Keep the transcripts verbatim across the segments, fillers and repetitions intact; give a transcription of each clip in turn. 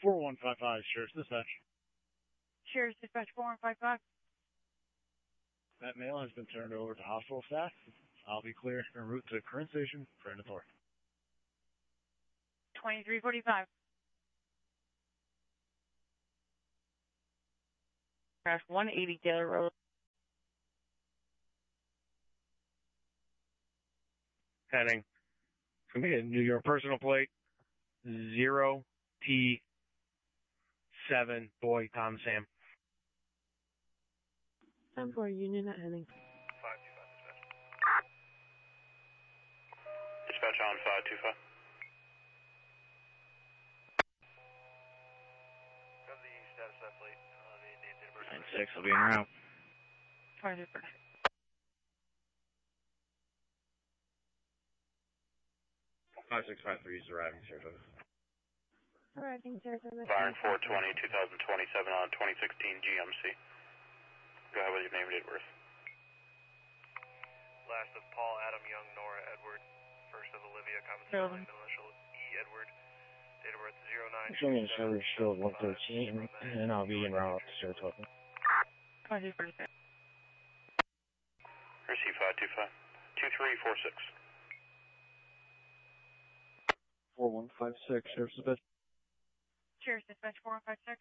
four one five five, Sheriff's Dispatch. Sheriff's Dispatch four one five five. That male has been turned over to hospital staff. I'll be clear en route to current station for an authority. twenty-three forty-five. Crash one eighty Taylor Road. Heading. Can we get a New York personal plate? Zero T seven Boy Tom Sam. Time for a union at Henning. five two five dispatch. Dispatch on five two five. Got the status of that plate. Uh, the name, date of birth. nine six will be en route. twenty-three forty-six. five six five three is arriving, Sheriff. Arriving, Sheriff. Byron four twenty, two thousand twenty-seven on twenty sixteen G M C. Go ahead with your name and date of birth. Last of Paul, Adam, Young, Nora, Edward. First of Olivia, common spelling, middle initial E, Edward. Date of birth zero nine. Showing me a Chevrolet Shield one thirteen, and I'll be en route to Saratoga. twenty-three forty-six. Receive five two five. two three four six. four one five six, Sheriff's Dispatch. Sheriff's Dispatch four one five six.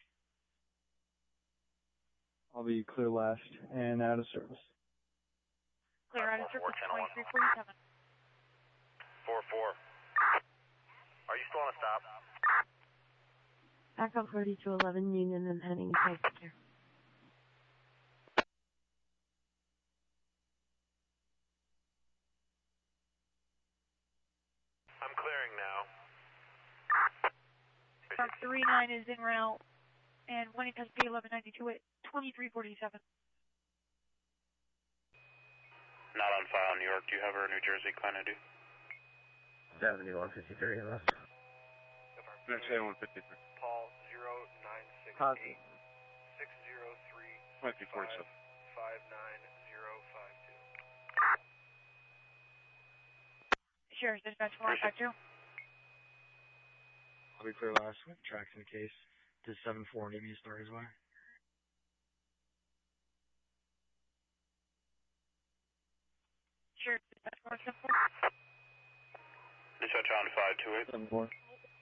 I'll be clear last and out of service. Clear out of service, twenty-three forty-seven. four four. Are you still on a stop? Back up thirty-two eleven Union and Henning. Take care. I'm clearing now. Park three nine is en route, and when it comes to eleven ninety-two at twenty-three forty-seven. Not on file, New York. Do you have a New Jersey client I D? seventy-one fifty-three, yes. Next one fifty-three. Paul zero nine six eight six zero three five five nine zero five two. Sheriff's Dispatch four one five two. I'll be clear last with tracks in the case to seven four and give me a start as well. Sheriff's Dispatch four one seven four. Dispatch on five two eight. seven four.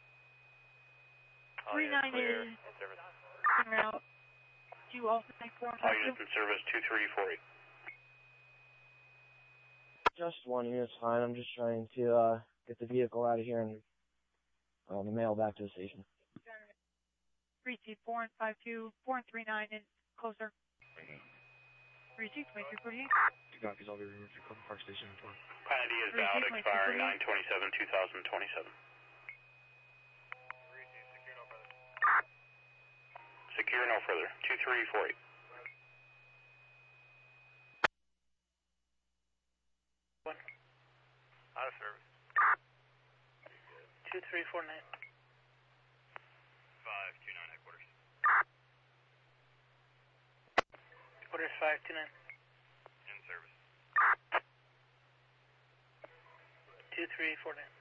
three nine is en route to also take four one All five two. units in service two three four eight. Just one unit's fine. I'm just trying to uh, get the vehicle out of here and uh, the mail back to the station. Receive four and five two, four and three nine is closer. Receive twenty-three forty-eight. Two copies. I'll be removed from Clinton Park Station in twelve. Client I D is valid, expiring nine twenty-seven two thousand twenty-seven. Receive secure no further. Secure no further. two three four eight. Out of service. two three four nine. five two nine headquarters. Headquarters five two nine. In service. two three four nine.